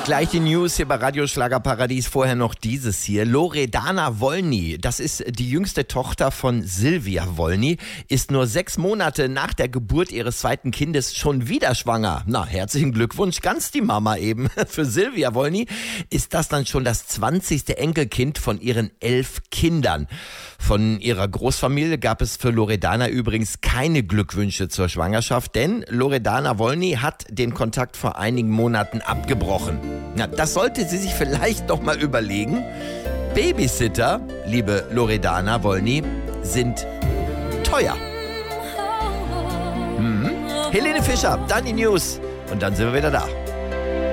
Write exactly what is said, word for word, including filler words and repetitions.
Gleich die News hier bei Radio Schlagerparadies. Vorher noch dieses hier. Loredana Wolny, das ist die jüngste Tochter von Silvia Wolny, ist nur sechs Monate nach der Geburt ihres zweiten Kindes schon wieder schwanger. Na, herzlichen Glückwunsch, ganz die Mama eben. Für Silvia Wolny ist das dann schon das zwanzigste Enkelkind von ihren elf Kindern. Von ihrer Großfamilie gab es für Loredana übrigens keine Glückwünsche zur Schwangerschaft, denn Loredana Wolny hat den Kontakt vor einigen Monaten abgebrochen. Na, das sollte sie sich vielleicht doch mal überlegen. Babysitter, liebe Loredana Wolny, sind teuer. Hm. Helene Fischer, dann die News und dann sind wir wieder da.